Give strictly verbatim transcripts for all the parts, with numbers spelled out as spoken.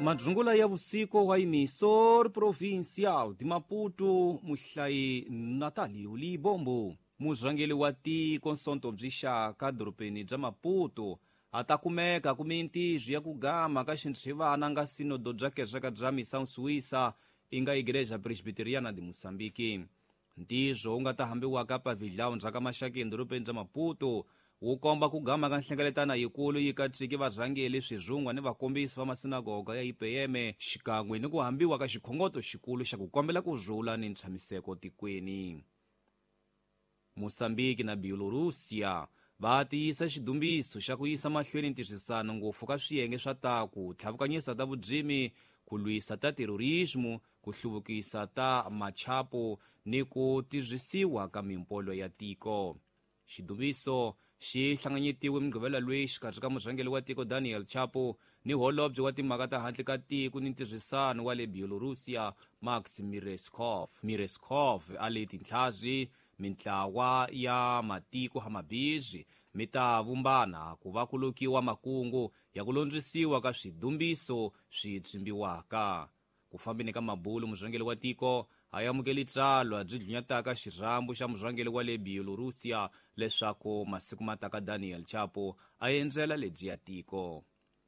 Madrungula ya vusiku wa emissor provincial de Maputo, Muhlai Natali Ulibombo, murhangeli wa tiko Nsonto Bzixaka doropeni bya Maputo, atakumeka kumintijo ya kugama ka xintrhivana nga sinodo bya kezeka bya missão suíça inga igreja presbiteriana de Moçambique. Ntijo wu nga ta hambiwaka pavilhão bya ka Maxakeni doropeni bya Maputo wu komba kugama ka nhlengeletana yikulu yi katsiki varhangeli swizhungwa ni vakombisi va masinagoga ya I P M xikan'we ni ku hambiwa ka xikhongoto xikulu xa ku kombela ku rhula ni ntshamiseko tikweni. Moçambique na Bielorússia va tiyisa xidumbiso xa ku yisa mahlweni ntirhisano ngopfu ka swiyenge swa ta ku tlhavukanyisa ta vudzimi, ku lwisa ta terorismo, ku hluvukisa ta machapo ni ku tirhisiwa ka mimpolo ya tiko. Xidumbiso xi hlanganyetiwe mugqivela lweyi xikarhi ka murhangeli wa tiko Daniel Chapo ni holobye wa timhaka ta handle ka tiko ni ntirhisano wa le Bielorússia Max Mireskov. Mireskov a le tintlhazi mintlawa ya matiko hamabizhi mi ta vumbana ku va ku lukiwa makungu ya ku londzisiwa ka swidumbiso swi tshimbiwaka. Ku fambeni ka mabulu murhangeli wa tiko a yamukeli tsalwa byi dlunyataka xirhambu xa murhangeli wa le Bielorússia leswaku masiku mataka Daniel Chapo a endzela lebyi ya tiko.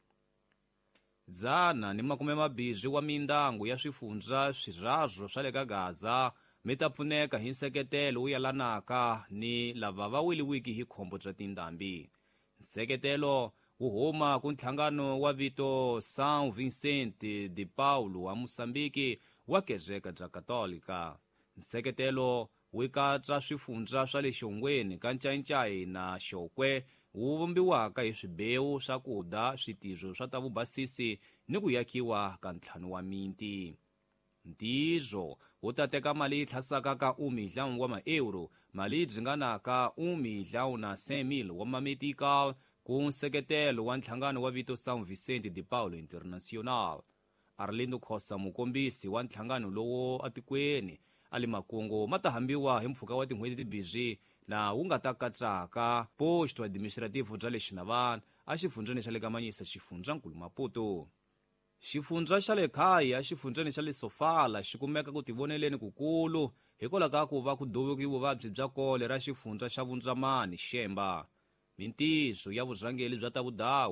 Dzana ni makume mabizhi wa mindyangu ya swifundza swirhazwo swa le ka Gaza mi ta pfuneka hi nseketelo wu yelanaka ni lava va weliwiki hi khombo bya tindhambi. Nseketelo wu huma ku ntlhangano wa vito São Vicente de Paulo wa Moçambique wa kezeka bya katolika. Nseketelo wu katsa swifundza swa le xongweni ka Ncayi na Xokwe wu vumbiwaka hi swibewu, swakudya, switirho swa ta vubasisi ni ku yakiwa ka ntlhanu wa miti. Ntijo wu ta teka mali yi thlasaka ka un milhão wa ma-euro, mali yi dzinganaka un milhão na cem mil wa mametikal ku nseketelo wa ntlhangano wa vito São Vicente de Paulo International. Arlindo Khosa, mukombisi wa ntlhangano lowo atikweni, ali makungu ma ta hambiwa hi mpfhuka wa tin'hweti tibizhi na wu nga ta katsaka posto administrativo bya le Xinavani a xifundzeni xa le Kamanyisa xifundzankulu Maputo. Xifundza xa le Khaya a xifundzeni xa le Sofala xi kumeka ku tivoneleni kukulu hikwalaho ka ku va ku duvuki vuvabyi bya kole ra xifundza xa Vundzamani Xemba. Mintijo ya vurhangeli bya ta vudawu